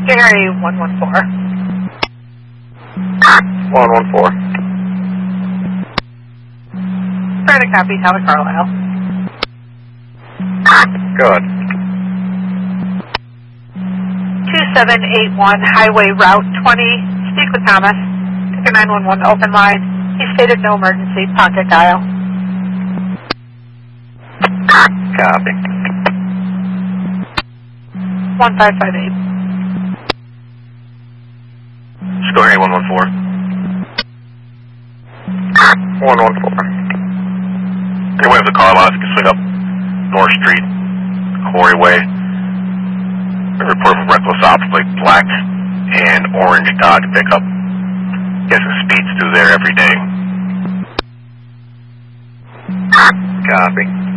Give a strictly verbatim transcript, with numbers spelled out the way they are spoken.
Gary one one four. one one four. Trying to copy Tower Carlisle. Good. two seven eight one, Highway Route twenty. Speak with Thomas. Take a nine one one open line. He stated no emergency. Pocket dial. Copy. one five five eight. Score A one one four. one one four. Anyway, if the car lot, you can swing up North Street, Quarry Way. A report from reckless ops like black and orange Dodge pickup. Guessing speeds through there every day. Copy.